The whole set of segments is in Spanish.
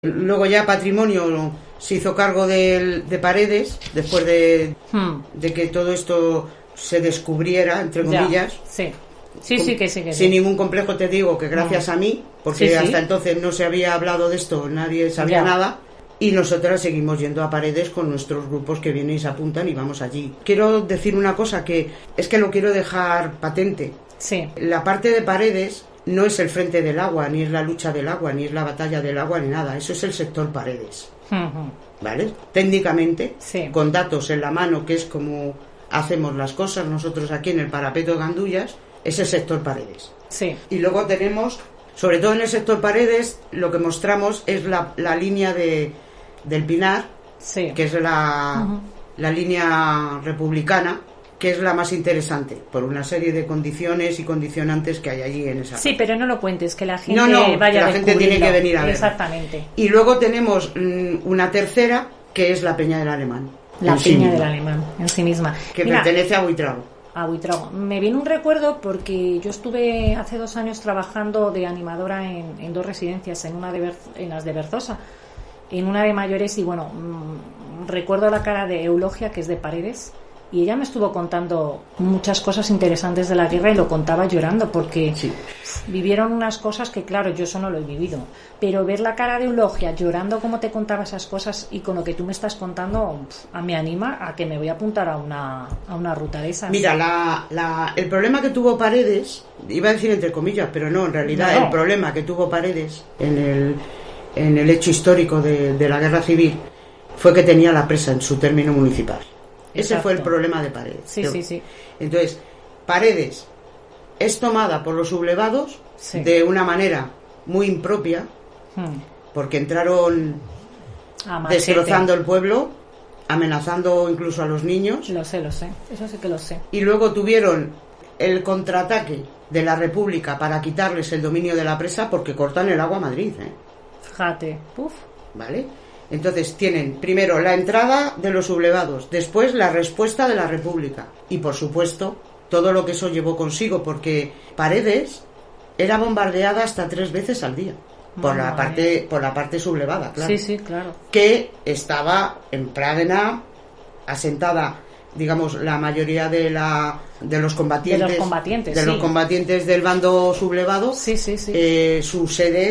Luego ya Patrimonio se hizo cargo de Paredes, después de que todo esto se descubriera, entre comillas. Sí. Sí, que sí. Sin ningún complejo te digo que gracias a mí, porque hasta entonces no se había hablado de esto, nadie sabía nada. Y nosotras seguimos yendo a Paredes con nuestros grupos que vienen y se apuntan y vamos allí. Quiero decir una cosa que es que lo quiero dejar patente. Sí. La parte de Paredes no es el frente del agua, ni es la lucha del agua, ni es la batalla del agua, ni nada. Eso es el sector Paredes. ¿Vale? Técnicamente, con datos en la mano, que es como hacemos las cosas nosotros aquí en el parapeto de Gandullas, es el sector Paredes. Sí. Y luego tenemos, sobre todo en el sector Paredes, lo que mostramos es la línea del Pinar, que es la línea republicana, que es la más interesante, por una serie de condiciones y condicionantes que hay allí en esa parte. Sí, pero no lo cuentes, que la gente vaya a la gente tiene que venir a ver. Exactamente. Y luego tenemos una tercera, que es la Peña del Alemán. La Peña del Alemán, en sí misma. Que pertenece a Buitrago. A Buitrago. Me viene un recuerdo porque yo estuve hace 2 años trabajando de animadora en 2 residencias, en las de Berzosa, en una de mayores, y bueno, recuerdo la cara de Eulogia, que es de Paredes, y ella me estuvo contando muchas cosas interesantes de la guerra y lo contaba llorando porque vivieron unas cosas que, claro, yo eso no lo he vivido, pero ver la cara de Eulogia llorando como te contaba esas cosas y con lo que tú me estás contando, me anima a que me voy a apuntar a una ruta de esas. Mira, el problema que tuvo Paredes, iba a decir entre comillas, pero no, en realidad el problema que tuvo Paredes en el hecho histórico de la guerra civil fue que tenía la presa en su término municipal. Ese fue el problema de Paredes. Sí. Entonces, Paredes es tomada por los sublevados de una manera muy impropia, porque entraron destrozando el pueblo, amenazando incluso a los niños. Lo sé, eso sí que lo sé. Y luego tuvieron el contraataque de la República para quitarles el dominio de la presa, porque cortan el agua a Madrid. Fíjate, ¿Vale? Entonces tienen primero la entrada de los sublevados, después la respuesta de la República y por supuesto todo lo que eso llevó consigo, porque Paredes era bombardeada hasta 3 veces al día por la parte sublevada, claro. Sí, claro. Que estaba en Pradena asentada, digamos, la mayoría de los combatientes del bando sublevado. Su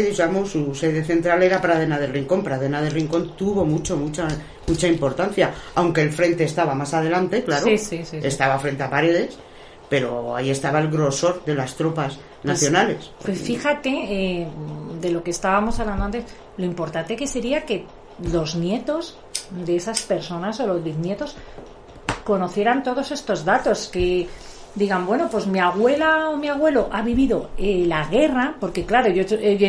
sede central era Pradena del Rincón. Pradena del Rincón tuvo mucha importancia, aunque el frente estaba más adelante, claro. Estaba frente a Paredes, pero ahí estaba el grosor de las tropas nacionales. Pues fíjate, de lo que estábamos hablando antes, lo importante que sería que los nietos de esas personas o los bisnietos conocieran todos estos datos, que digan, bueno, pues mi abuela o mi abuelo ha vivido la guerra, porque claro, yo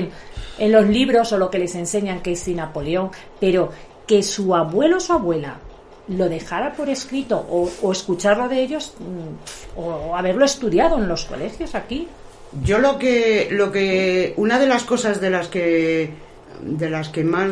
en los libros o lo que les enseñan que es Napoleón, pero que su abuelo o su abuela lo dejara por escrito o escucharlo de ellos o haberlo estudiado en los colegios aquí. Yo lo que una de las cosas de las que más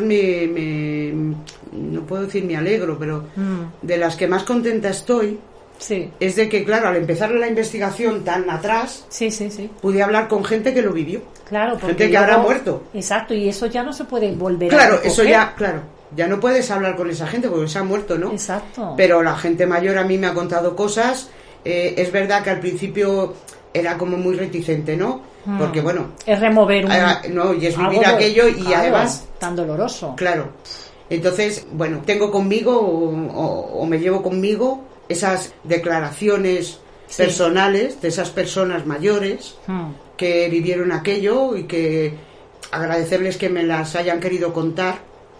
no puedo decir me alegro, pero de las que más contenta estoy es de que, claro, al empezar la investigación tan atrás, pude hablar con gente que lo vivió, claro, gente que habrá muerto. Exacto, y eso ya no se puede volver a recoger. Eso ya no puedes hablar con esa gente porque se ha muerto, ¿no? Exacto. Pero la gente mayor a mí me ha contado cosas. Es verdad que al principio era como muy reticente, ¿no? Porque bueno, es remover y es vivir aquello y además tan doloroso. Claro. Entonces, bueno, tengo conmigo o me llevo conmigo esas declaraciones personales de esas personas mayores que vivieron aquello y que agradecerles que me las hayan querido contar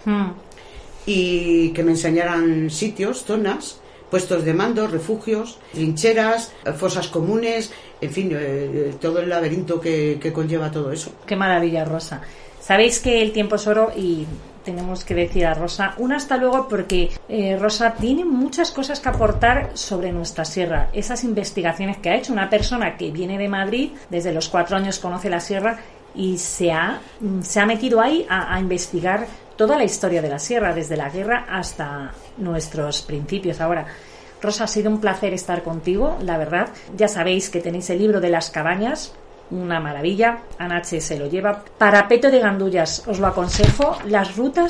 y que me enseñaran sitios, zonas, puestos de mando, refugios, trincheras, fosas comunes, en fin, todo el laberinto que conlleva todo eso. Qué maravilla, Rosa. Sabéis que el tiempo es oro y tenemos que decir a Rosa un hasta luego, porque Rosa tiene muchas cosas que aportar sobre nuestra sierra, esas investigaciones que ha hecho una persona que viene de Madrid, desde los 4 años conoce la sierra y se ha metido ahí a investigar toda la historia de la sierra, desde la guerra hasta nuestros principios ahora. Rosa, ha sido un placer estar contigo, la verdad. Ya sabéis que tenéis el libro de las cabañas, una maravilla. Anache se lo lleva. Parapeto de Gandullas, os lo aconsejo. Las rutas